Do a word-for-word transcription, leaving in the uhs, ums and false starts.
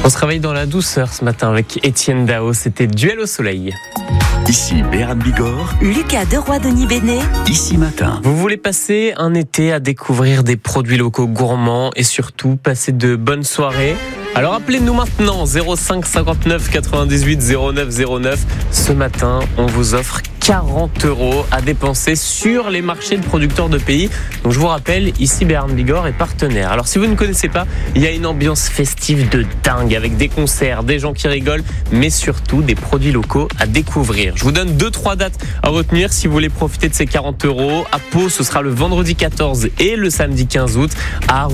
On se réveille dans la douceur ce matin avec Étienne Dao, c'était Duel au soleil. Ici Béran Bigorre, Lucas Deroy-Denis Bénet. Ici Matin. Vous voulez passer un été à découvrir des produits locaux gourmands et surtout passer de bonnes soirées? Alors appelez-nous maintenant zéro cinq cinquante-neuf quatre-vingt-dix-huit zéro neuf zéro neuf. Ce matin, on vous offre quarante euros à dépenser sur les marchés de producteurs de pays. Donc je vous rappelle, ici Béran Bigorre est partenaire. Alors si vous ne connaissez pas, il y a une ambiance festive de dingue avec des concerts, des gens qui rigolent, mais surtout des produits locaux à découvrir. Je vous donne deux trois dates à retenir si vous voulez profiter de ces quarante euros. À Pau, ce sera le vendredi quatorze et le samedi quinze août. À